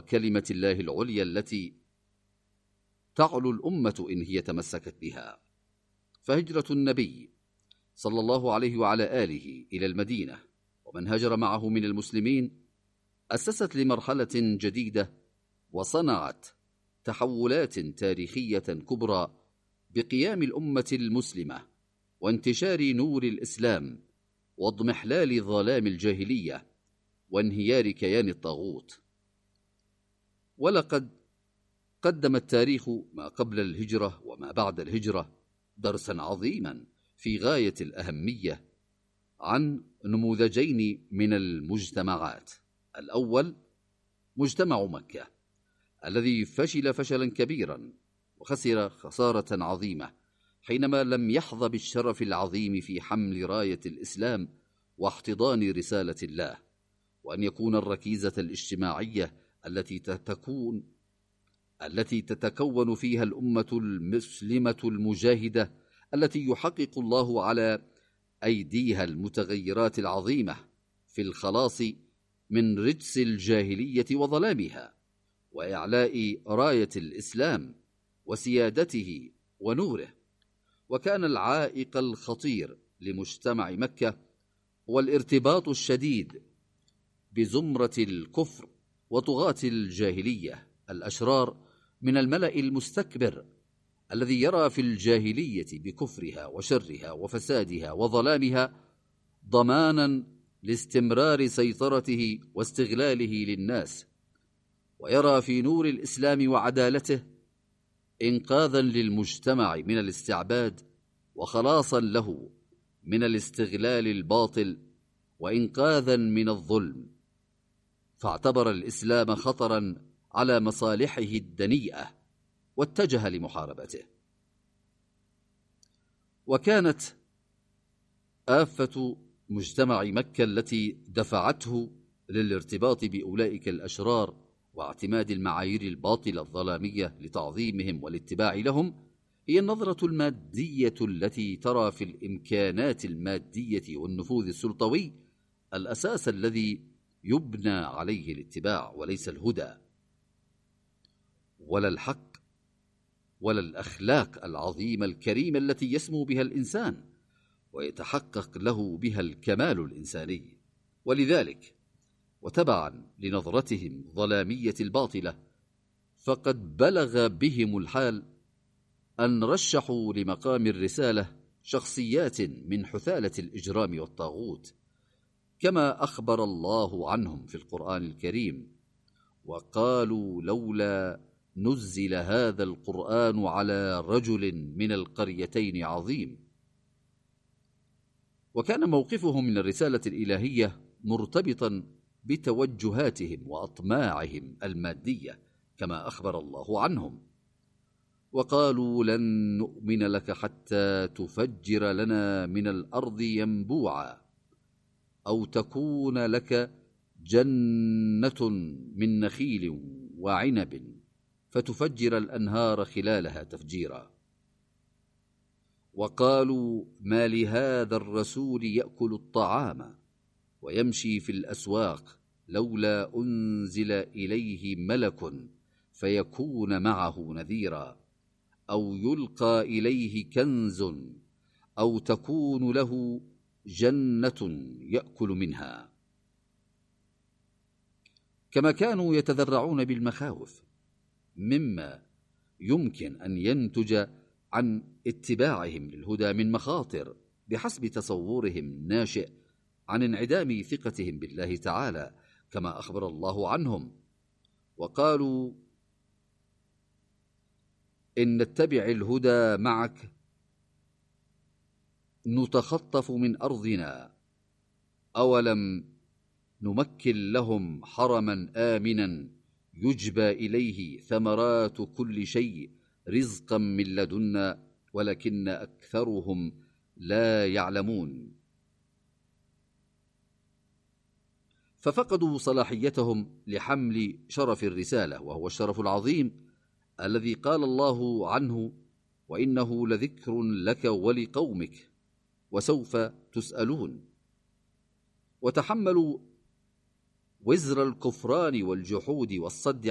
وكلمة الله العليا التي تعلو الأمة إن هي تمسكت بها. فهجرة النبي صلى الله عليه وعلى آله إلى المدينة ومن هاجر معه من المسلمين أسست لمرحلة جديدة وصنعت تحولات تاريخية كبرى بقيام الأمة المسلمة وانتشار نور الإسلام واضمحلال ظلام الجاهلية وانهيار كيان الطاغوت. ولقد قدم التاريخ ما قبل الهجرة وما بعد الهجرة درسا عظيما في غاية الأهمية عن نموذجين من المجتمعات. الأول مجتمع مكة الذي فشل فشلا كبيرا وخسر خسارة عظيمة حينما لم يحظى بالشرف العظيم في حمل راية الإسلام واحتضان رسالة الله، وأن يكون الركيزة الاجتماعية التي تتكون فيها الأمة المسلمة المجاهدة التي يحقق الله على أيديها المتغيرات العظيمة في الخلاص من رجس الجاهلية وظلامها وإعلاء راية الإسلام وسيادته ونوره. وكان العائق الخطير لمجتمع مكة هو الارتباط الشديد بزمرة الكفر وطغاة الجاهلية الأشرار من الملأ المستكبر الذي يرى في الجاهلية بكفرها وشرها وفسادها وظلامها ضمانا لاستمرار سيطرته واستغلاله للناس، ويرى في نور الإسلام وعدالته إنقاذا للمجتمع من الاستعباد وخلاصا له من الاستغلال الباطل وإنقاذا من الظلم، فاعتبر الإسلام خطرا على مصالحه الدنيئة واتجه لمحاربته. وكانت آفة مجتمع مكة التي دفعته للارتباط بأولئك الأشرار واعتماد المعايير الباطلة الظلامية لتعظيمهم والاتباع لهم هي النظرة المادية التي ترى في الإمكانات المادية والنفوذ السلطوي الأساس الذي يبنى عليه الاتباع، وليس الهدى ولا الحق ولا الأخلاق العظيمة الكريمة التي يسمو بها الإنسان ويتحقق له بها الكمال الإنساني. ولذلك وتبعا لنظرتهم الظلامية الباطلة فقد بلغ بهم الحال أن رشحوا لمقام الرسالة شخصيات من حثالة الإجرام والطاغوت كما أخبر الله عنهم في القرآن الكريم: وقالوا لولا نزل هذا القرآن على رجل من القريتين عظيم. وكان موقفهم من الرسالة الإلهية مرتبطا بتوجهاتهم وأطماعهم المادية كما أخبر الله عنهم: وقالوا لن نؤمن لك حتى تفجر لنا من الأرض ينبوعا أو تكون لك جنة من نخيل وعنب فتفجر الأنهار خلالها تفجيرا. وقالوا ما لهذا الرسول يأكل الطعام ويمشي في الأسواق لولا أنزل إليه ملك فيكون معه نذيرا أو يلقى إليه كنز أو تكون له جنة يأكل منها. كما كانوا يتذرعون بالمخاوف مما يمكن أن ينتج عن اتباعهم للهدى من مخاطر بحسب تصورهم ناشئ عن انعدام ثقتهم بالله تعالى كما أخبر الله عنهم: وقالوا إن نتبع الهدى معك نتخطف من أرضنا أولم نمكن لهم حرما آمنا يجبى إليه ثمرات كل شيء رزقا من لدنا ولكن أكثرهم لا يعلمون. ففقدوا صلاحيتهم لحمل شرف الرسالة، وهو الشرف العظيم الذي قال الله عنه: وإنه لذكر لك ولقومك وسوف تسألون. وتحملوا وزر الكفران والجحود والصد